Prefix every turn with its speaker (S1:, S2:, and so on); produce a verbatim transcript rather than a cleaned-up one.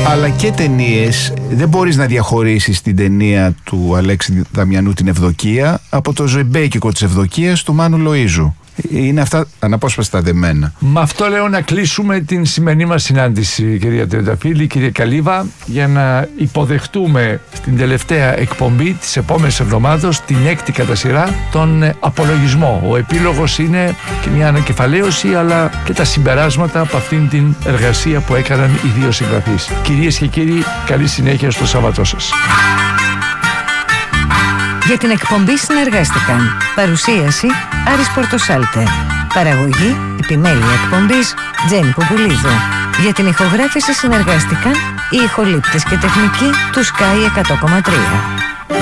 S1: αλλά και ταινίες. Δεν μπορείς να διαχωρίσεις την ταινία του Αλέξη Δαμιανού, την Ευδοκία, από το ζωημπέκικο της Ευδοκίας του Μάνου Λοΐζου. Είναι αυτά αναπόσπαστα δεμένα.
S2: Με αυτό λέω να κλείσουμε την σημερινή μας συνάντηση, κυρία Τρενταφύλλη, κύριε Καλύβα, για να υποδεχτούμε στην τελευταία εκπομπή της επόμενης εβδομάδος, την έκτη κατά σειρά, τον απολογισμό. Ο επίλογος είναι και μια ανακεφαλαίωση, αλλά και τα συμπεράσματα από αυτήν την εργασία που έκαναν οι δύο συγγραφείς. Κυρίες και κύριοι, καλή συνέχεια στο Σάββατό σας.
S3: Για την εκπομπή συνεργάστηκαν παρουσίαση Άρης Πορτοσάλτε, παραγωγή επιμέλεια εκπομπής Τζέννη Ποπουλίδου. Για την ηχογράφηση συνεργάστηκαν οι ηχολήπτες και τεχνικοί του Sky εκατό κόμμα τρία.